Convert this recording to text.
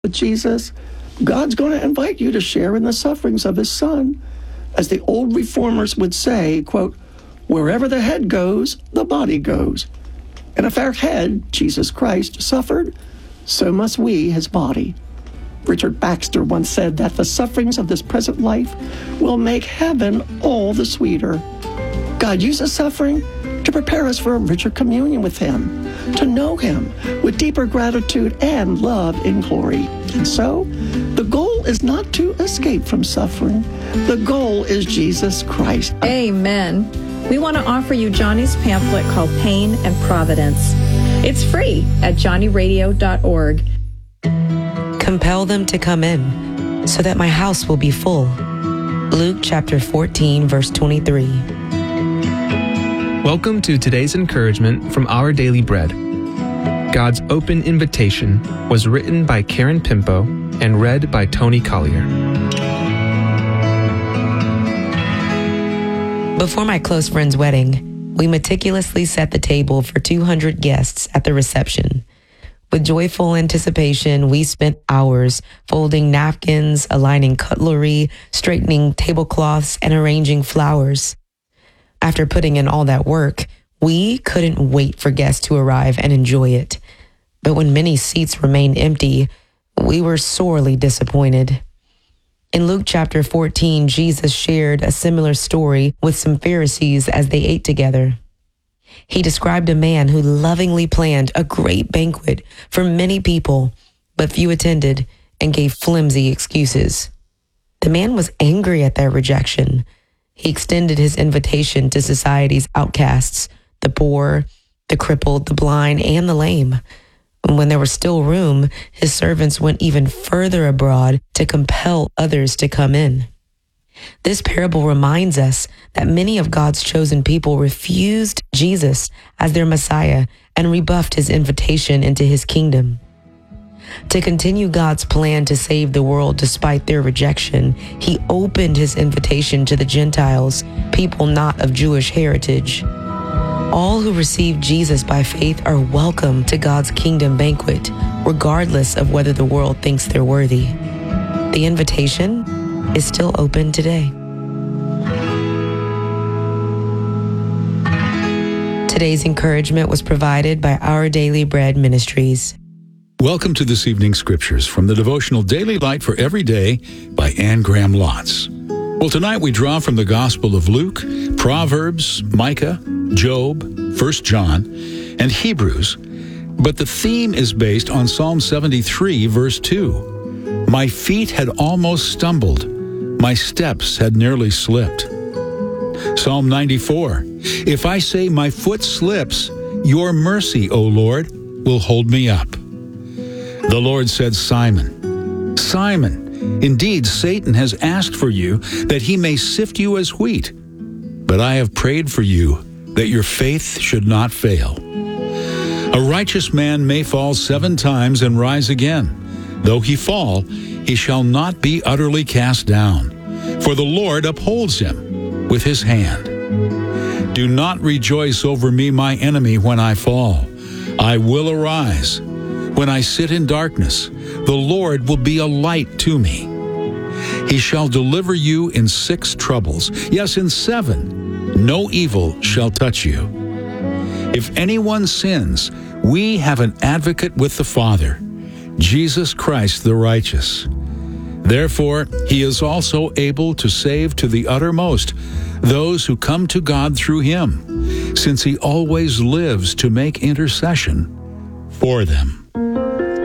with Jesus, God's going to invite you to share in the sufferings of his Son. As the old reformers would say, quote, wherever the head goes, the body goes. And if our head, Jesus Christ, suffered, so must we, his body. Richard Baxter once said that the sufferings of this present life will make heaven all the sweeter. God uses suffering to prepare us for a richer communion with him, to know him with deeper gratitude and love in glory. And so, the goal is not to escape from suffering. The goal is Jesus Christ. Amen. We want to offer you Johnny's pamphlet called Pain and Providence. It's free at johnnyradio.org. Compel them to come in, so that my house will be full. Luke chapter 14, verse 23. Welcome to today's encouragement from Our Daily Bread. God's Open Invitation was written by Karen Pimpo and read by Tony Collier. Before my close friend's wedding, we meticulously set the table for 200 guests at the reception. With joyful anticipation, we spent hours folding napkins, aligning cutlery, straightening tablecloths, and arranging flowers. After putting in all that work, we couldn't wait for guests to arrive and enjoy it. But when many seats remained empty, we were sorely disappointed. In Luke chapter 14, Jesus shared a similar story with some Pharisees as they ate together. He described a man who lovingly planned a great banquet for many people, but few attended and gave flimsy excuses. The man was angry at their rejection. He extended his invitation to society's outcasts, the poor, the crippled, the blind, and the lame. When there was still room, his servants went even further abroad to compel others to come in. This parable reminds us that many of God's chosen people refused Jesus as their Messiah and rebuffed his invitation into his kingdom. To continue God's plan to save the world despite their rejection, he opened his invitation to the Gentiles, people not of Jewish heritage. All who receive Jesus by faith are welcome to God's kingdom banquet, regardless of whether the world thinks they're worthy. The invitation is still open today. Today's encouragement was provided by Our Daily Bread Ministries. Welcome to this evening's scriptures from the devotional Daily Light for Every Day by Anne Graham Lotz. Well, tonight we draw from the Gospel of Luke, Proverbs, Micah, Job, 1 John, and Hebrews, but the theme is based on Psalm 73, verse 2. My feet had almost stumbled. My steps had nearly slipped. Psalm 94. If I say my foot slips, your mercy, O Lord, will hold me up. The Lord said, Simon, Simon, indeed Satan has asked for you that he may sift you as wheat. But I have prayed for you that your faith should not fail. A righteous man may fall 7 times and rise again. Though he fall, he shall not be utterly cast down, for the Lord upholds him with his hand. Do not rejoice over me, my enemy, when I fall. I will arise. When I sit in darkness, the Lord will be a light to me. He shall deliver you in 6 troubles, yes, in 7. No evil shall touch you. If anyone sins, we have an advocate with the Father, Jesus Christ the righteous. Therefore, he is also able to save to the uttermost those who come to God through him, since he always lives to make intercession for them.